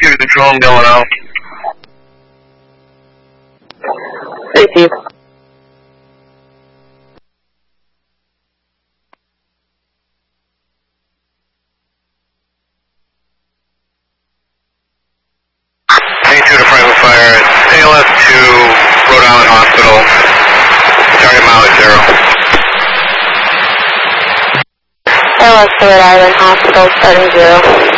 Give you the drone going out. Thank you. A2 to private fire. ALS to Rhode Island Hospital. Target mileage 0. ALS to Rhode Island Hospital, starting 0.